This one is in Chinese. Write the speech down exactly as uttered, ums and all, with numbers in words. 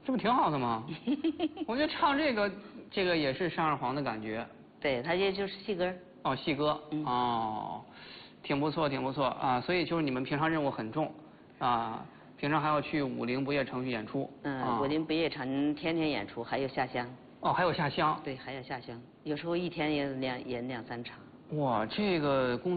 这不挺好的吗？我觉得唱这个，这个也是单二黄的感觉。 对，它也就是戏歌。 哦，戏歌。 嗯、 哦，挺不错，挺不错啊。所以就是你们平常任务很重啊，平常还要去武陵不夜城去演出。 嗯， 啊、 武陵不夜城天天演出，还有下乡。 哦，还有下乡。 对，还有下乡，有时候一天也两演两三场。 哇，这个工。